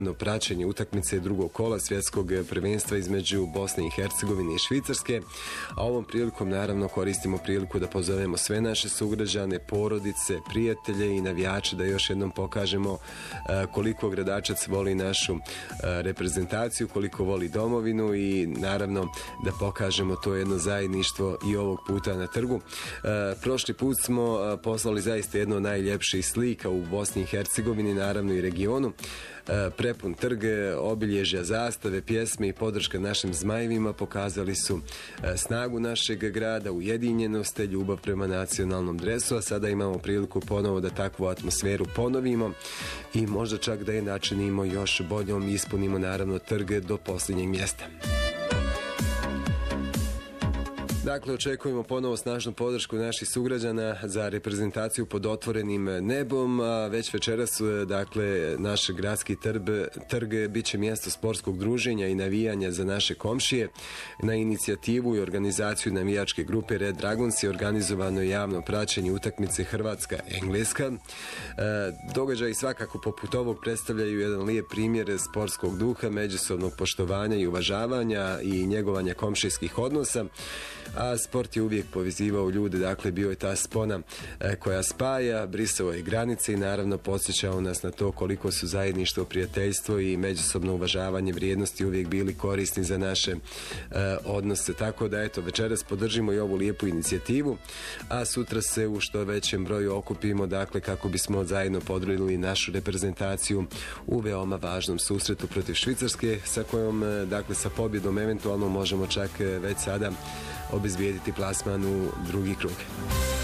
praćenje utakmice drugog kola svjetskog prvenstva između Bosne i Hercegovine i Švicarske, a ovom prilikom naravno koristimo priliku da pozovemo sve naše sugrađane, porodice, prijatelje i navijače da još jednom pokažemo koliko Gradačac voli našu reprezentaciju, koliko voli domovinu i naravno da pokažemo to jedno zajedništvo i ovog puta na trgu. Prošli put smo poslali zaista jedno od najljepših slika u Bosni i Hercegovini, naravno i regionu. Prepun trg, obilježja, zastave, pjesme i podrška našim zmajevima pokazali su snagu našeg grada, ujedinjenost, ljubav prema nacionalnom dresu, a sada imamo priliku ponovo da takvu atmosferu ponovimo i možda čak da je načinimo još boljom i ispunimo naravno trg do posljednjeg mjesta. Dakle, očekujemo ponovo snažnu podršku naših sugrađana za reprezentaciju pod otvorenim nebom, a već večeras, dakle, naš gradski trg bit će mjesto sportskog druženja i navijanja za naše komšije. Na inicijativu i organizaciju navijačke grupe Red Dragons je organizovano javno praćenje utakmice Hrvatska-Engleska. Događaji svakako poput ovog predstavljaju jedan lijep primjer sportskog duha, međusobnog poštovanja i uvažavanja i njegovanja komšijskih odnosa. A sport je uvijek povezivao ljude, dakle bio je ta spona koja spaja, brisao je granice i naravno podsjećao nas na to koliko su zajedništvo, prijateljstvo i međusobno uvažavanje vrijednosti uvijek bili korisni za naše odnose. Tako da eto, večeras podržimo i ovu lijepu inicijativu, a sutra se u što većem broju okupimo, dakle kako bismo zajedno podržali našu reprezentaciju u veoma važnom susretu protiv Švicarske, sa kojom, dakle sa pobjedom eventualno možemo čak već sada obezbijediti plasman u drugi krug.